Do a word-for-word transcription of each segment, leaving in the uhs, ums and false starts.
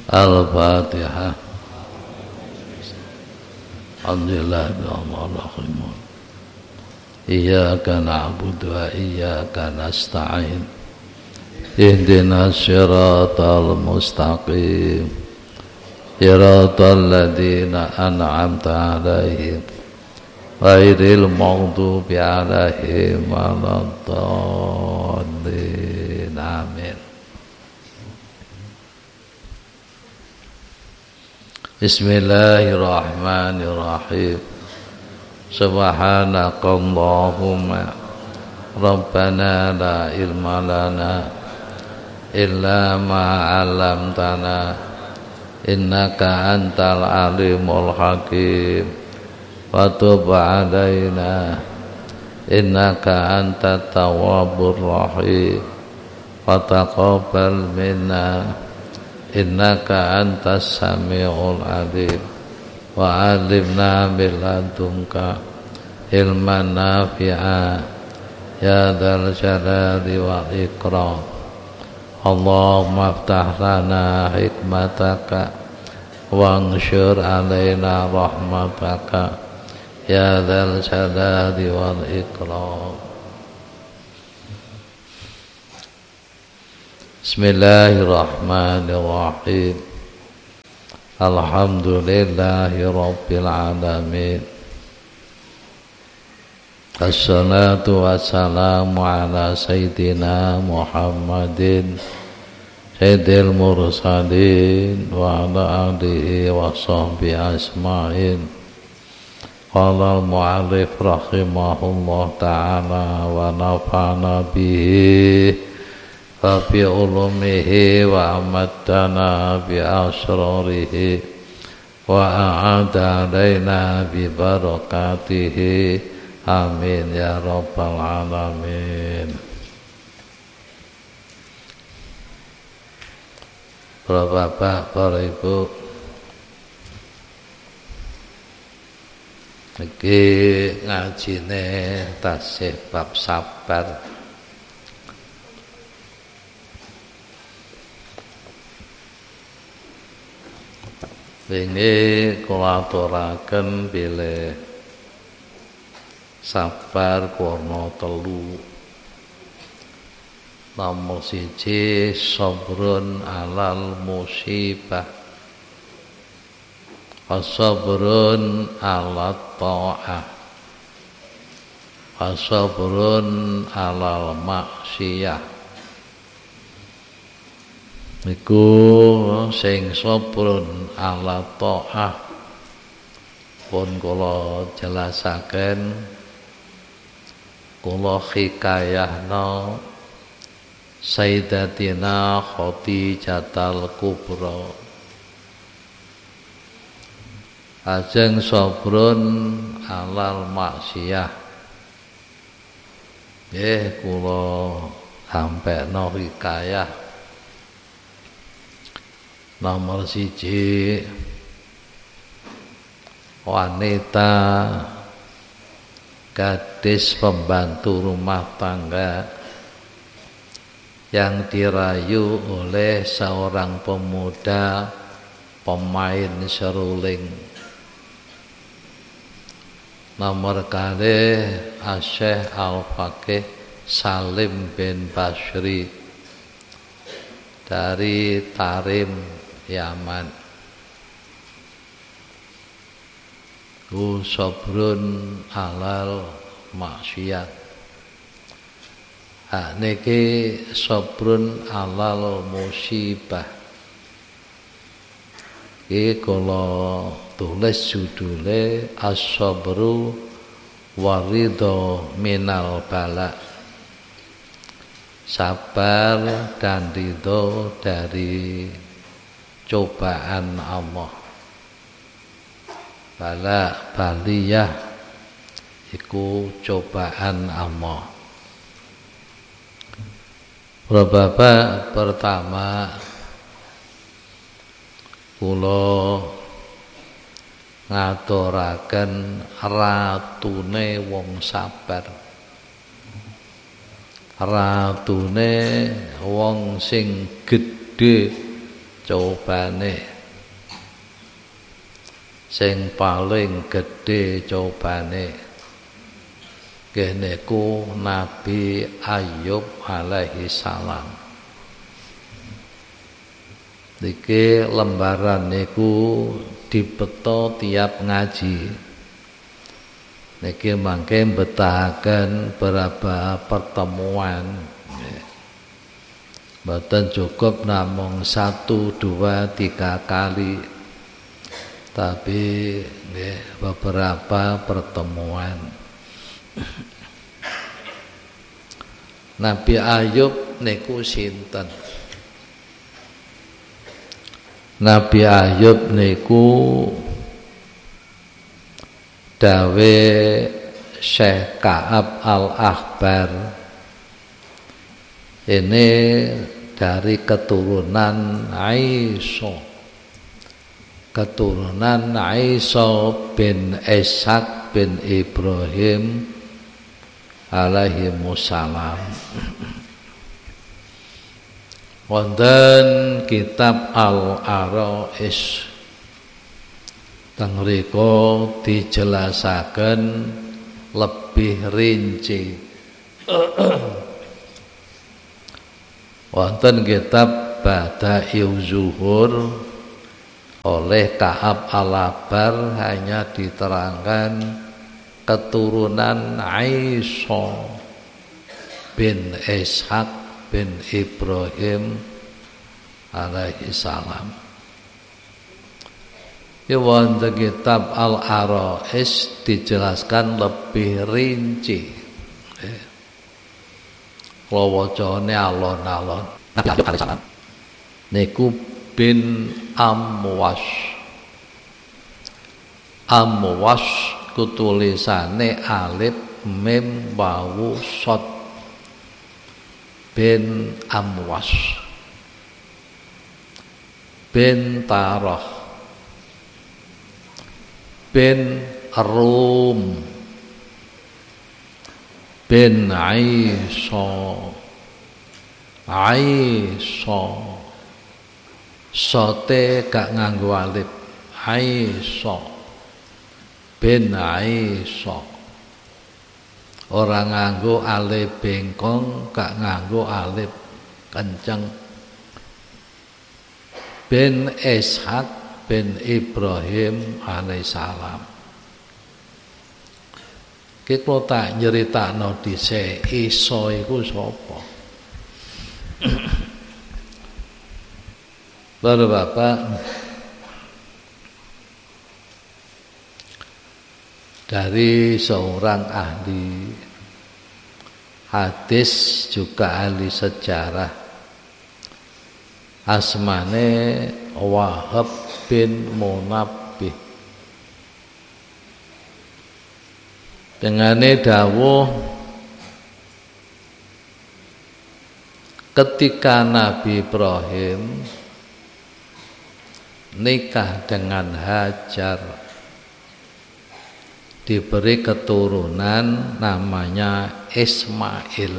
Al-Fatihah. Alhamdulillahirrahmanirrahim. Iyyaka na'budu wa iyyaka nasta'in. Ihdinas siratal mustaqim. Siratal ladzina an'amta 'alaihim ghairil maghdubi 'alaihim waladdallin. Amin. Bismillahirrahmanirrahim. Subhanakallahumma Rabbana la ilma lana illa ma 'allamtana innaka antal alimul hakim wa tub 'alaina innaka antat tawwabur rahim wa taqabbal minna innaka antas samiul alim wa alimna min ladunka ilman nafi'a ya dzal jalali wal ikram. Allahumma aftah lana hikmataka wanshur alaina rahmataka ya dzal jalali wal ikram. Bismillahirrahmanirrahim. Alhamdulillahi rabbil alamin. Assalatu wassalamu ala sayyidina Muhammadin sayyidil mursalin wa ala alihi wa sahbihi asma'in. Qala al-mu'allif rahimahullah ta'ala wa nafa'na bihi wa bi ulumihi wa amatana bi asrarihi wa a'ada alaina bi barakatihi. Amin ya rabbal alamin. Para bapak, para ibu, iki ngajine tasih bab sabar. Wingi kula aturaken bilih sabar warna telu. Nomor siji sabrun alal musibah, sabrun alat ta'ah, sabrun alal maksiyah. Iku sing sabrun ala ta'ah pun kula jelasaken, kula hikayahna Sayyidatina Khadijatul Kubra. Ajeng sabrun alal maksiyah, nggih kula sampekno hikayah. Nomor siji wanita gadis pembantu rumah tangga yang dirayu oleh seorang pemuda pemain seruling. Nomor kali Syekh Al-Faqih Salim bin Basri dari Tarim, Yaman. Hu sabrun alal maksiat. Ha niki sabrun alal musibah. Iki kula tulis judule As-sabru waridho minal bala. Sabar dan ridho dari cobaan Allah. Bala baliyah iku cobaan Allah. Bapak pertama kula ngaturaken ratune wong sabar. Ratune wong sing gedhe cobane sing paling gedhe cobane kene ku Nabi Ayub alaihi salam. Niki lembaran niku dibeto tiap ngaji. Niki mangke betahaken beberapa pertemuan. Mboten cukup namung satu, dua, tiga kali. Tapi nggih beberapa pertemuan. Nabi Ayub niku sinten? Nabi Ayub niku dawe Syekh Ka'ab Al-Ahbar ini dari keturunan Aisyah, keturunan Aisyah bin Ishaq bin Ibrahim alaihi salam. Wonten kitab Al-Arais teng mriku dijelasaken lebih rinci. Wonten kitab Bada'iuz Zuhur oleh Ka'ab Al-Ahbar hanya diterangkan keturunan Aisyah bin Ishaq bin Ibrahim alaihi salam. Di wonten kitab Al-Arais dijelaskan lebih rinci. Kula wacane alon-alon. Nabi Ayub alaihi salam niku bin Amwas. Amwas kutulisane alif mim wawu shad bin Amwas bin Tarah bin Rum bin Aisyah Aisyah sote gak nganggo alif Aisyah bin Aisyah orang nganggo alif bengkong gak nganggo alif kenceng bin Ishaq bin Ibrahim alaihissalam. Ki kula tak nyeritakno dhisik Isa iku sapa? Bapak-bapak, dari seorang ahli hadis juga ahli sejarah, asmane Wahab bin Munabbih, dengane dawuh ketika Nabi Ibrahim nikah dengan Hajar, diberi keturunan namanya Ismail.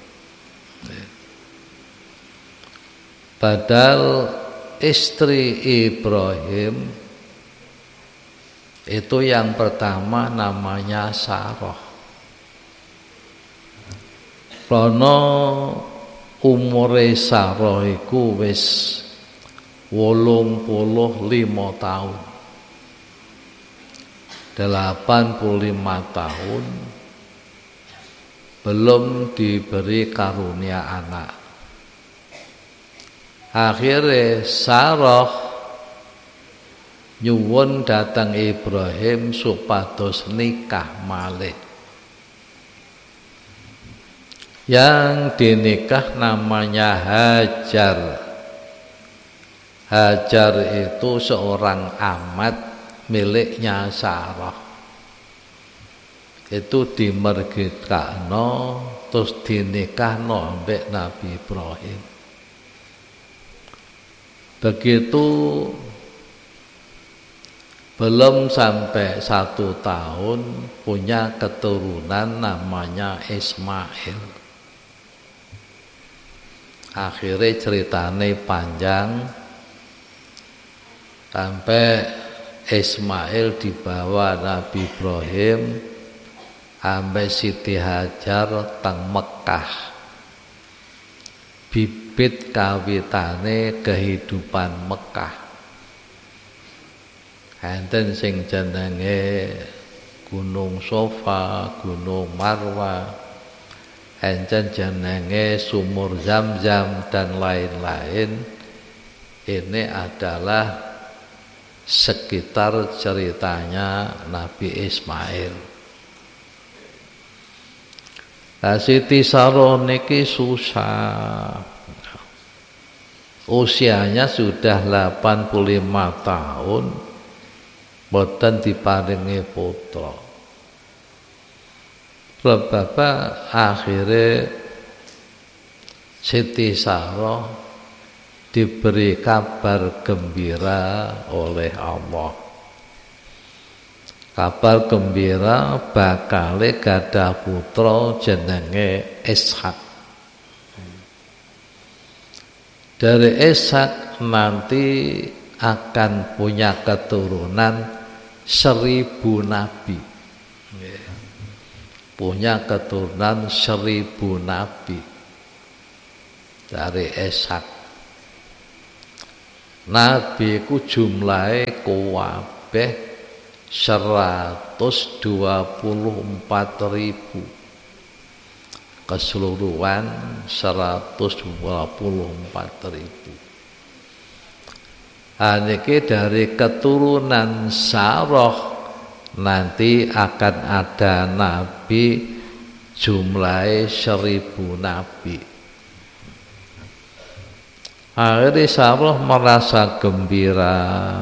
Padahal istri Ibrahim itu yang pertama namanya Sarah. Karena umure Sarah iku wis wolung puluh lima tahun, delapan puluh lima tahun belum diberi karunia anak. Akhirnya Sarah nyuwun datang Ibrahim supados nikah malih. Yang dinikah namanya Hajar. Hajar itu seorang amat miliknya Sarah. Itu dimerdekakno terus dinikahno ambek Nabi Ibrahim. Begitu belum sampai satu tahun punya keturunan namanya Ismail. Akhirnya ceritane panjang, sampai Ismail dibawa Nabi Ibrahim sampai Siti Hajar teng Mekah, bibit kawitane kehidupan Mekah. Enten sing jenenge Gunung Sofa, Gunung Marwa, enten jenenge Sumur Zam-Zam dan lain-lain. Ini adalah sekitar ceritanya Nabi Ismail. Nah, Siti Sarah niki susah. Usianya sudah delapan puluh lima tahun, boten diparingi putra. Bapak akhirnya Siti Sarah diberi kabar gembira oleh Allah. Kabar gembira bakale gadah putra jenenge Ishak. Dari Ishak nanti akan punya keturunan seribu nabi. Punya keturunan seribu nabi dari Ishak. Nabi ku jumlahe kuwabeh seratus dua puluh empat ribu, keseluruhan seratus dua puluh empat ribu. Niki dari keturunan Sarah nanti akan ada nabi jumlahe seribu nabi. Akhirnya Sarah merasa gembira,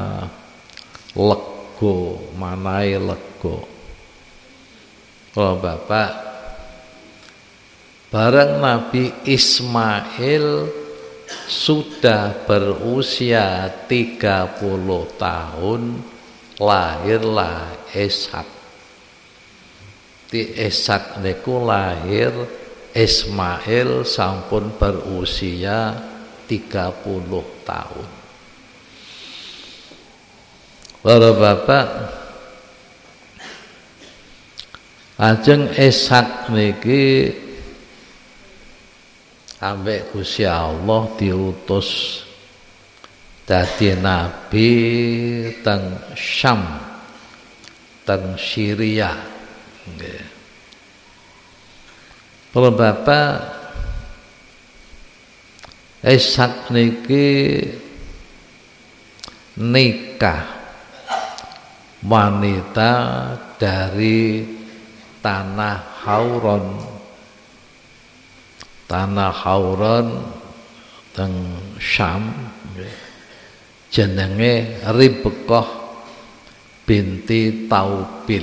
lego, manai lego. Oh Bapak, bareng Nabi Ismail sudah berusia tiga puluh tahun, lahirlah Ishak. Di Ishak niku lahir Ismail sampun berusia tiga puluh tahun. Para bapak, ajeng Ishak niki ambek Gusti Allah diutus dadi nabi teng Syam, teng Syria. Nggih. Para bapak, Ishak niki nikah wanita dari tanah Hauron. Tanah Hauron teng Syam, jenenge Ribqah binti Taubil.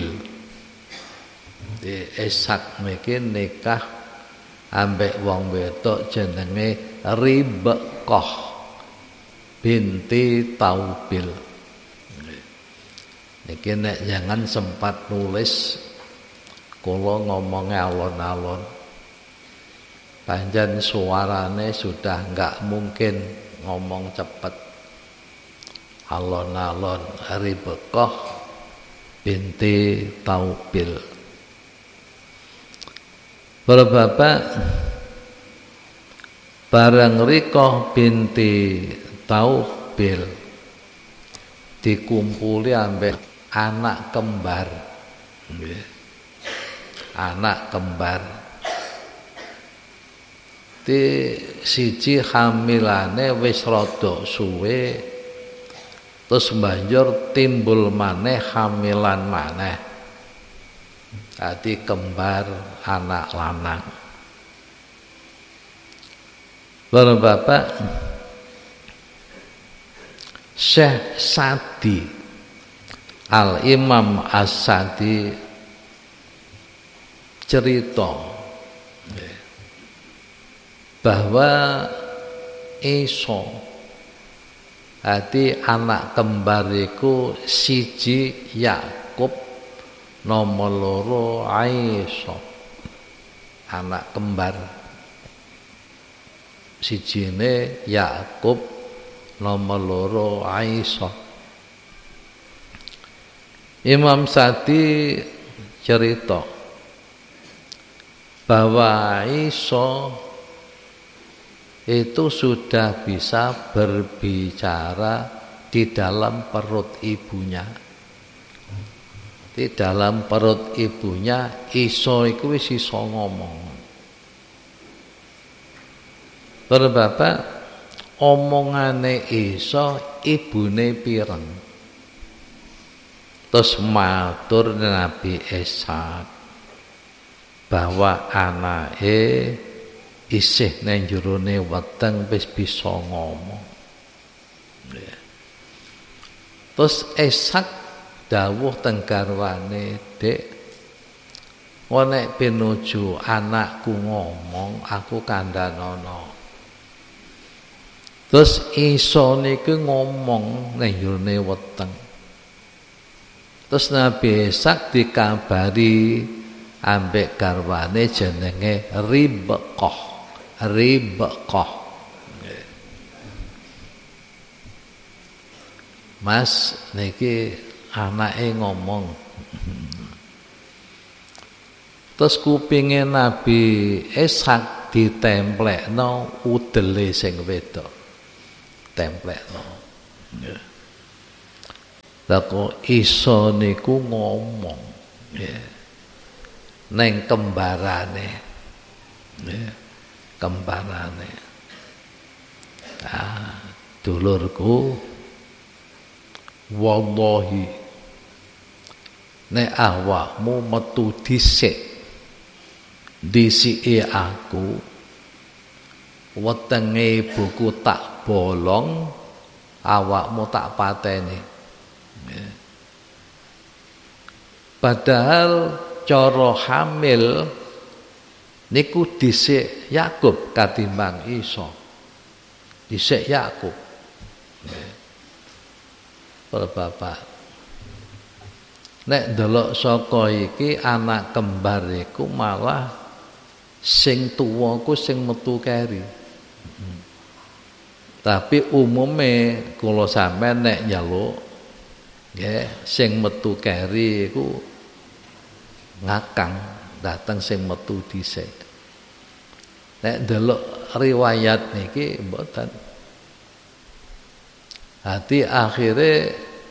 Di Ishak niki nikah ambek wong wedok jenenge Ribqah binti Taubil. Niki nek jangan sempat nulis, kula ngomongnya alon-alon. Panjen suarane sudah enggak mungkin ngomong cepet. Alon-alon Ribqah binti Taubil. Para bapak, bareng Ribqah binti Taubil dikumpuli ambek anak kembar. Anak kembar. Di siji hamilane wis rada suwe, terus banjur timbul maneh hamilan maneh. Dadi kembar anak lanang. Para bapak, Syekh Sadi Al-Imam As-Sadi cerita bahwa Isa ati anak kembar iku siji Yakub, nomor loro Aisyah. Anak kembar sijine Yakub, nomor loro Aisyah. Imam Sa'di cerita bahwa Isa itu sudah bisa berbicara di dalam perut ibunya. Di dalam perut ibunya Isa iku wis iso ngomong. Bapak, omongane Isa ibune pireng. Terus matur Nabi Ishak bahwa anake isih nang jerone weteng wis bisa ngomong. Terus Ishak dawuh teng garwane, "Dik, nek pinuju anakku ngomong, aku kandhanono." Terus Isa niku ngomong nang jerone weteng. Terus Nabi Ishak dikabari ambek garwane jenenge Ribqah. Ribqah. Mas niki anake ngomong. Terus kupinge Nabi Ishak ditemplekno udele sing wedok. Templekno. Nggih. Lah kok Isa niku ngomong, nggih. Neng kembarane. Nggih. Kembarane. Ah, dulurku, wallahi nek awakmu metu dhisik disiki aku, wetenge ibuku tak bolong, awakmu tak pateni. Padahal cara hamil niku dhisik Yakub katimbang Isa. Dhisik Yakub. Para bapak, nek ndelok saka iki anak kembar iku malah sing tuwa ku sing metu keri. Hmm. Tapi umume kula sampean nek njaluk nggih sing metu keri iku ngakang, dateng sing metu dhisik. Nek ndelok riwayat niki mboten. Hati akhirnya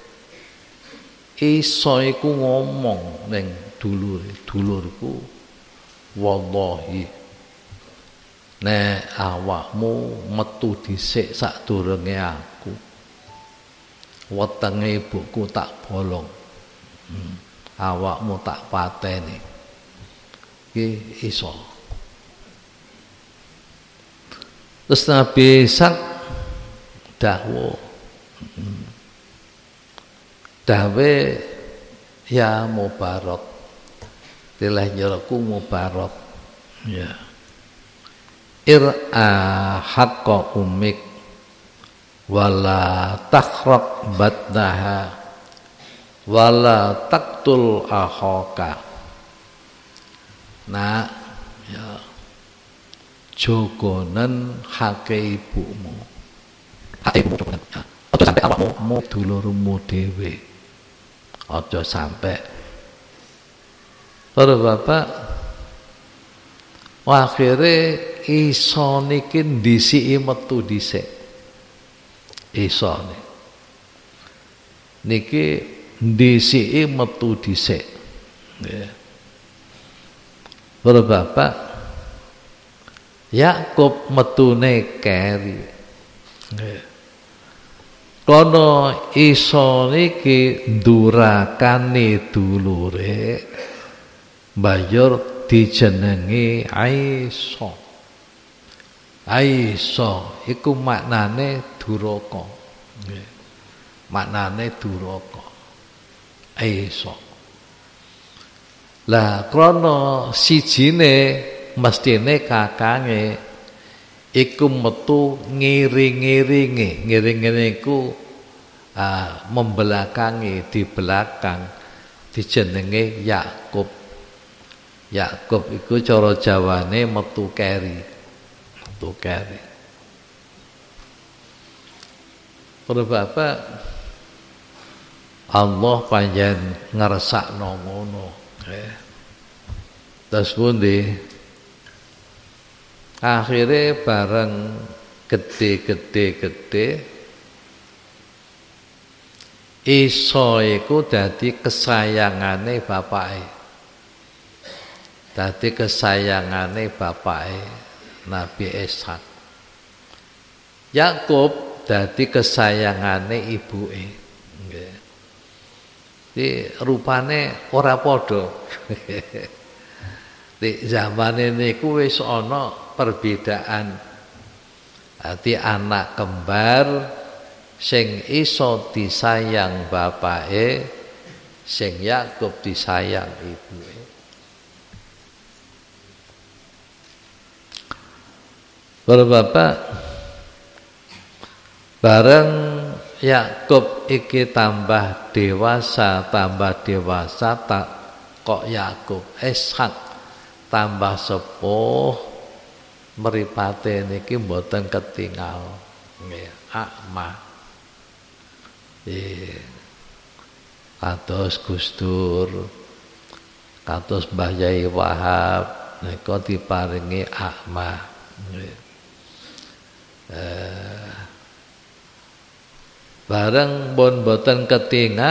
Isa iku ngomong ning dulure, dulurku, wallahi nek awakmu metu dhisik sadurunge aku, wetenge ibuku tak bolong, hmm, awakmu tak pateni. Iki Isa. Terus Nabi Ishak dawuh, dawe ya mubarak, tilah nyeraku mubarak, ya ir'a haqqa ummik wala takhraq batnaha wala taqtul akhaka. Nah, ya jogonen hake ibumu, hake ibumu jogonen, ya. Aja sampai awakmu mau dulurmu dhewe. Aja sampai. Para bapak, akhire Isa niki ndisiki metu dhisik. Isa niki ndisiki metu dhisik. Nggih. Para bapak, Yakub metune keri. Nggih. Kono Isa niki ndurakane dulure banjur dijenengi Isa. Isa iku maknane duraka. Nggih. Maknane duraka. Isa. Lah krana sijine mestine kakange iku metu ngiring-ngiringi, ngiring-ngiring iku uh, membelakangi, di belakang dijenenge Yakub. Yakub iku cara Jawane metu keri. Metu keri. Para bapak, Allah panjen ngersakno ngono. Eh. Terus pundi? Akhire bareng gede-gede-gede Isa iku dadi kesayangane bapake. Dadi kesayangane bapake Nabi Ishak. Yakub dadi kesayangane ibuke. Nggih. Di rupane ora padha. Di zamane niku wis ana perbedaan. Dadi anak kembar sing iso disayang bapake, sing Yakub disayang ibuke. Para bapak, bareng Yakub iki tambah dewasa, tambah dewasa tak kok Yakub Ishak tambah sepuh, mripate niki mboten ketingal. Nggih, akma. Eh, kados Gus Dur, kados Mbah Yai Wahab nika diparingi akma. Eh, bareng pun boten ketingal